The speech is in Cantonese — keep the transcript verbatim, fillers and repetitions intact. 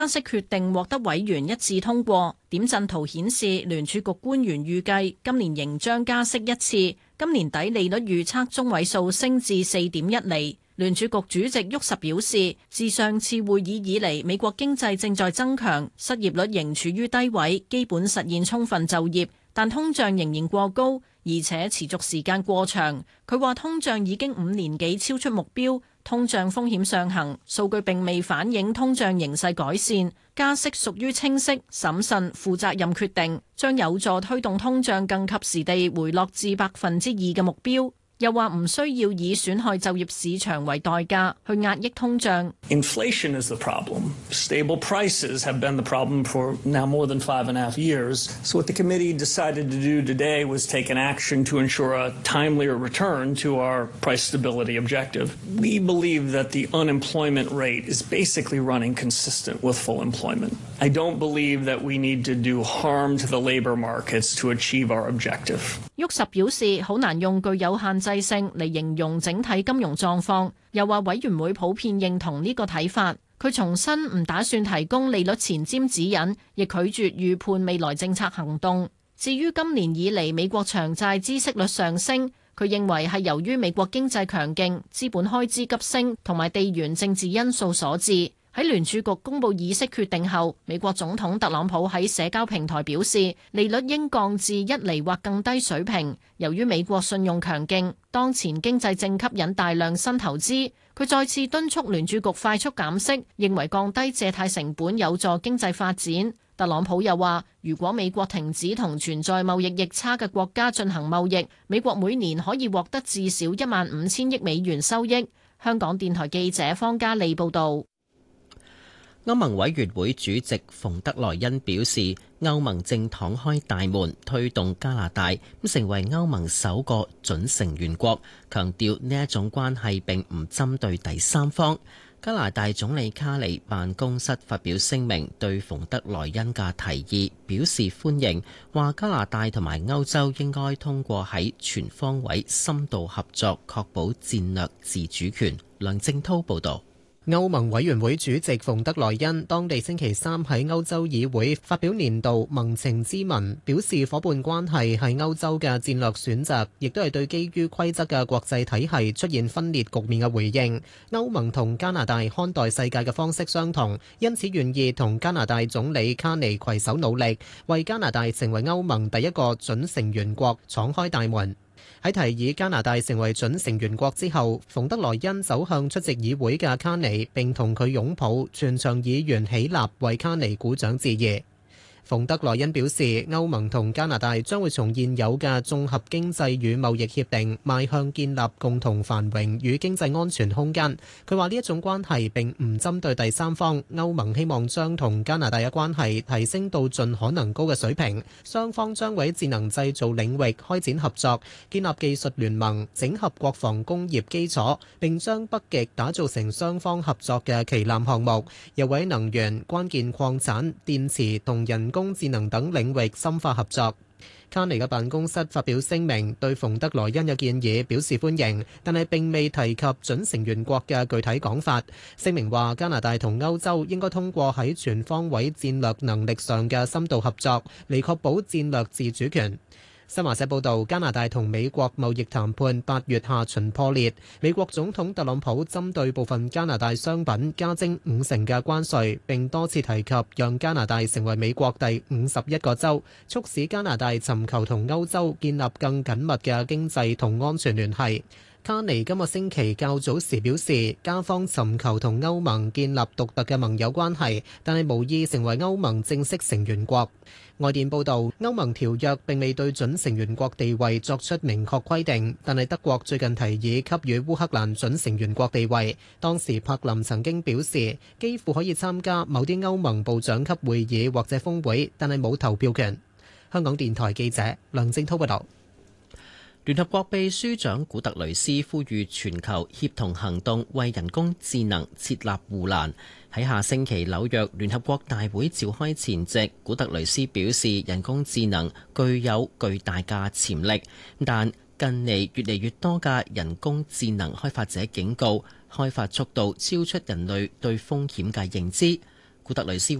加息決定獲得委員一致通過。點陣圖顯示，聯儲局官員預計今年仍將加息一次，今年底利率預測中位數升至四點一厘。聯儲局主席沃什表示，自上次會議以嚟，美國經濟正在增強，失業率仍處於低位，基本實現充分就業，但通脹仍然過高，而且持續時間過長。佢話通脹已經五年幾超出目標，通脹風險上行，數據並未反映通脹形勢改善。加息屬於清晰、審慎、負責任決定，將有助推動通脹更及時地回落至百分之二嘅目標。又話唔需要以損害就業市場為代價去壓抑通脹。 Inflation is the problem. Stable prices have been the problem for now more than five and a half years. So what the committee decided to do today was take an action to ensure a timelier return to our price stability objective. We believe that the unemployment rate is basically running consistent with full employment. I don't believe that we need to do harm to the labor markets to achieve our objective. 沃什表示，好難用具有限制性嚟形容整體金融狀況，又話委員會普遍認同呢個睇法。佢重申唔打算提供利率前瞻指引，亦拒絕預判未來政策行動。至於今年以嚟美國長債孳息率上升，佢認為係由於美國經濟強勁、資本開支急升同埋地緣政治因素所致。喺聯儲局公布議息決定後，美國總統特朗普喺社交平台表示，利率應降至一厘或更低水平。由於美國信用強勁，當前經濟正吸引大量新投資。佢再次敦促聯儲局快速減息，認為降低借貸成本有助經濟發展。特朗普又話，如果美國停止同存在貿易逆差嘅國家進行貿易，美國每年可以獲得至少一萬五千億美元收益。香港電台記者方嘉利報導。 歐盟委員會主席馮德萊恩表示，歐盟正敞開大門推動加拿大成為歐盟首個準成員國，強調呢一種關係並唔針對第三方。加拿大總理卡尼辦公室發表聲明，對馮德萊恩嘅提議表示歡迎，話加拿大同埋歐洲應該通過喺全方位深度合作，確保戰略自主權。梁正濤報導。 歐盟委員會主席馮德萊恩當地星期三喺歐洲議會發表年度盟情咨文，表示夥伴關係係歐洲嘅戰略選擇，亦都係對基於規則嘅國際體系出現分裂局面嘅回應。歐盟同加拿大看待世界嘅方式相同，因此願意同加拿大總理卡尼攜手努力，為加拿大成為歐盟第一個準成員國敞開大門。喺提議加拿大成為準成員國之後，馮德萊恩走向出席議會嘅卡尼，並同佢擁抱，全場議員起立為卡尼鼓掌致意。馮德萊恩表示，歐盟同加拿大將會從現有嘅綜合經濟與貿易協定邁向建立共同繁榮與經濟安全空間。佢話呢一種關係並唔針對第三方，歐盟希望將同加拿大嘅關係提升到盡可能高嘅水平。雙方將會喺智能製造領域開展合作，建立技術聯盟，整合國防工業基礎，並將北極打造成雙方合作嘅旗艦項目。又會喺能源、關鍵礦產、電池同人工智能等領域深化合作。卡尼嘅辦公室發表聲明，對馮德萊恩嘅建議表示歡迎，但係並未提及準成員國嘅具體講法。聲明話，加拿大同歐洲應該通過喺全方位戰略能力上嘅深度合作，嚟確保戰略自主權。新華社報導，加拿大同美國貿易談判八月下旬破裂。美國總統特朗普針對部分加拿大商品加徵五成嘅關稅，並多次提及讓加拿大成為美國第五十一個州，促使加拿大尋求同歐洲建立更緊密嘅經濟同安全聯繫。卡尼今個星期較早時表示，加方尋求同歐盟建立獨特嘅盟友關係，但係無意成為歐盟正式成員國。外電報導，歐盟條約並未對準成員國地位作出明確規定，但係德國最近提議給予烏克蘭準成員國地位。當時柏林曾經表示，幾乎可以參加某啲歐盟部長級會議或者峰會，但係冇投票權。香港電台記者梁正滔報導。 聯合國秘書長古特雷斯呼籲全球協同行動，為人工智能設立護欄。喺下星期紐約聯合國大會召開前夕，古特雷斯表示，人工智能具有巨大嘅潛力，但近嚟越嚟越多嘅人工智能開發者警告，開發速度超出人類對風險嘅認知。古古特雷斯